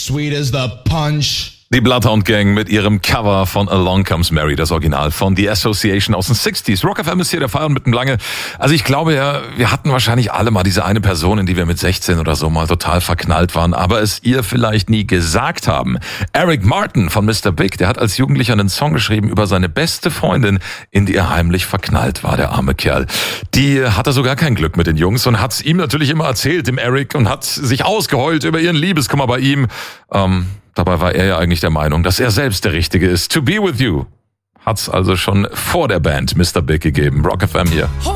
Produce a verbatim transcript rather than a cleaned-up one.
Sweet as the punch. Die Bloodhound Gang mit ihrem Cover von Along Comes Mary, das Original von The Association aus den sechziger. Rock F M ist hier, der Feiern mitten lange. Also ich glaube ja, wir hatten wahrscheinlich alle mal diese eine Person, in die wir mit sechzehn oder so mal total verknallt waren, aber es ihr vielleicht nie gesagt haben. Eric Martin von Mister Big, der hat als Jugendlicher einen Song geschrieben über seine beste Freundin, in die er heimlich verknallt war, der arme Kerl. Die hatte sogar kein Glück mit den Jungs und hat's ihm natürlich immer erzählt, dem Eric, und hat sich ausgeheult über ihren Liebeskummer bei ihm. Ähm, Dabei war er ja eigentlich der Meinung, dass er selbst der Richtige ist. To Be With You hat's also schon vor der Band Mister Big gegeben. Rock F M hier.